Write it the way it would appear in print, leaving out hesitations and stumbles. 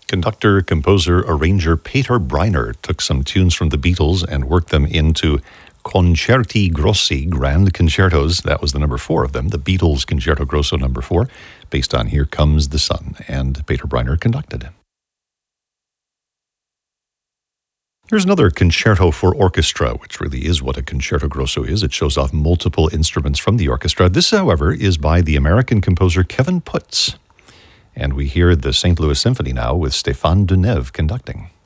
Conductor, composer, arranger Peter Breiner took some tunes from the Beatles and worked them into Concerti Grossi, grand concertos. That was the number 4 of them, the Beatles Concerto Grosso number 4, based on Here Comes the Sun, and Peter Breiner conducted. Here's another concerto for orchestra, which really is what a concerto grosso is. It shows off multiple instruments from the orchestra. This, however, is by the American composer Kevin Putz. And we hear the St. Louis Symphony now with Stéphane Deneuve conducting.